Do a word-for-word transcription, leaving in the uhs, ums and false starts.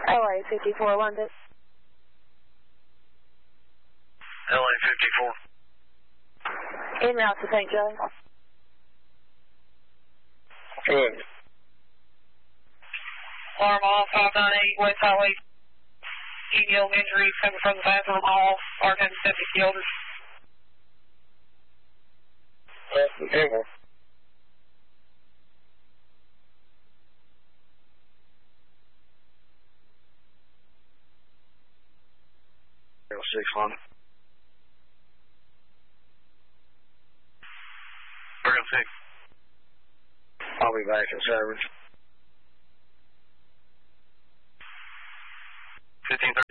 L A fifty-four London. L A fifty-four. En route to Saint Joe. Good. Alarm off, five nine eight West Highway. E L injuries coming from the bathroom hall. R ten fifty Elders. That's the table. zero six one. three oh six. I'll be back in service. fifteen